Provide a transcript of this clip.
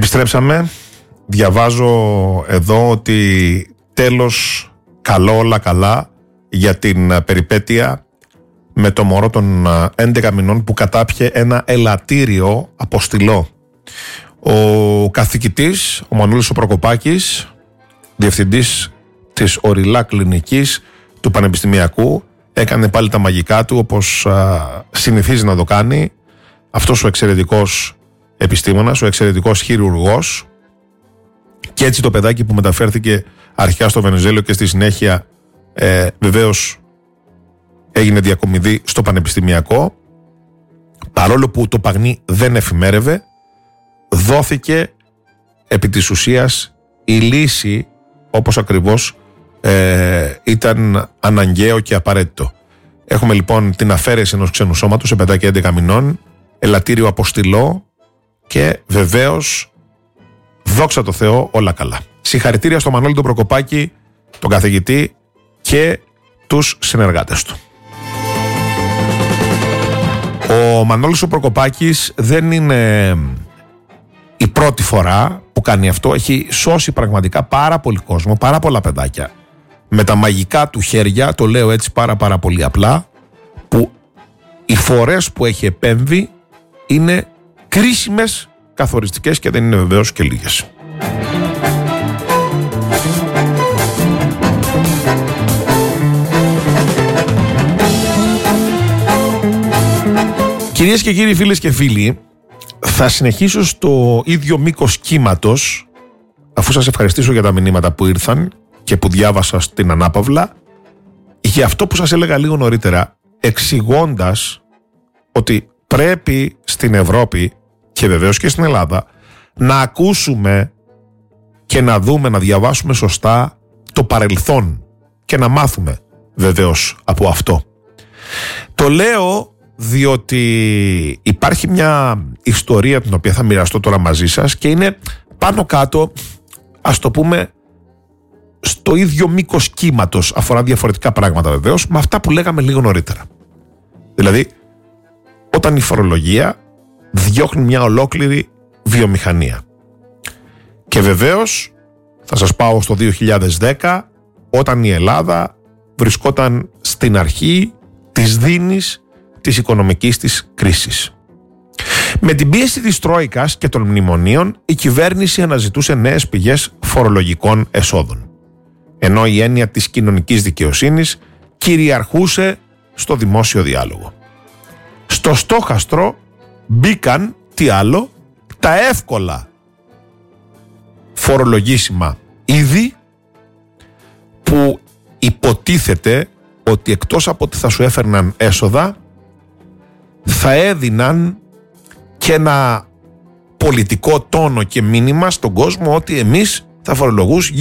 Επιστρέψαμε. Διαβάζω εδώ ότι τέλος καλό, όλα καλά για την περιπέτεια με το μωρό των 11 μηνών που κατάπιε ένα ελαττήριο αποστηλό. Ο καθηγητής, ο Μανώλης ο Προκοπάκης, διευθυντής της Ορειλά Κλινικής του Πανεπιστημιακού, έκανε πάλι τα μαγικά του όπως συνηθίζει να το κάνει αυτός ο εξαιρετικός επιστήμονας, ο εξαιρετικός χειρουργός, και έτσι το παιδάκι που μεταφέρθηκε αρχικά στο Βενιζέλιο και στη συνέχεια βεβαίως έγινε διακομιδή στο Πανεπιστημιακό, παρόλο που το παγνί δεν εφημέρευε, δόθηκε επί της ουσίας η λύση όπως ακριβώς ήταν αναγκαίο και απαραίτητο. Έχουμε λοιπόν την αφαίρεση ενός ξένου σώματος σε παιδάκι 11 μηνών, ελαττήριο αποστηλό και βεβαίως, δόξα τω Θεώ, όλα καλά. Συγχαρητήρια στο Μανώλη τον Προκοπάκη, τον καθηγητή και τους συνεργάτες του. Ο Μανώλης ο Προκοπάκης δεν είναι η πρώτη φορά που κάνει αυτό. Έχει σώσει πραγματικά πάρα πολύ κόσμο, πάρα πολλά παιδάκια με τα μαγικά του χέρια, το λέω έτσι πάρα πολύ απλά, που οι φορές που έχει επέμβει είναι κρίσιμες, καθοριστικές και δεν είναι βεβαίως και λίγες. Κυρίες και κύριοι, φίλες και φίλοι, θα συνεχίσω στο ίδιο μήκος κύματος, αφού σας ευχαριστήσω για τα μηνύματα που ήρθαν και που διάβασα στην ανάπαυλα, για αυτό που σας έλεγα λίγο νωρίτερα, εξηγώντας ότι πρέπει στην Ευρώπη και βεβαίως και στην Ελλάδα να ακούσουμε και να δούμε, να διαβάσουμε σωστά το παρελθόν και να μάθουμε βεβαίως από αυτό. Το λέω διότι υπάρχει μια ιστορία την οποία θα μοιραστώ τώρα μαζί σας και είναι πάνω κάτω, ας το πούμε, στο ίδιο μήκος κύματος, αφορά διαφορετικά πράγματα βεβαίως, με αυτά που λέγαμε λίγο νωρίτερα. Δηλαδή, όταν η φορολογία διώχνει μια ολόκληρη βιομηχανία. Και βεβαίως θα σας πάω στο 2010, όταν η Ελλάδα βρισκόταν στην αρχή της δίνης της οικονομικής της κρίσης. Με την πίεση της Τρόικας και των μνημονίων, η κυβέρνηση αναζητούσε νέες πηγές φορολογικών εσόδων, ενώ η έννοια της κοινωνικής δικαιοσύνης κυριαρχούσε στο δημόσιο διάλογο. Στο στόχαστρο μπήκαν, τι άλλο, τα εύκολα φορολογήσιμα είδη που υποτίθεται ότι εκτός από ότι θα σου έφερναν έσοδα, θα έδιναν και ένα πολιτικό τόνο και μήνυμα στον κόσμο ότι εμείς θα φορολογούς